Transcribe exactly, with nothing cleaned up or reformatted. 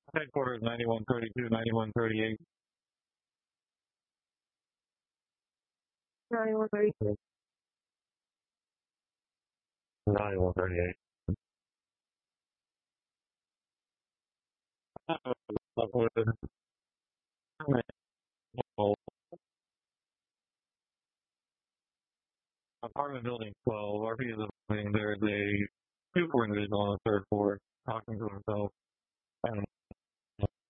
Headquarters ninety-one thirty-two, ninety-one thirty-eight. ninety-one thirty-two. ninety-one thirty-eight. Apartment building twelve. R P is opening. There's a super individual on the third floor talking to himself. And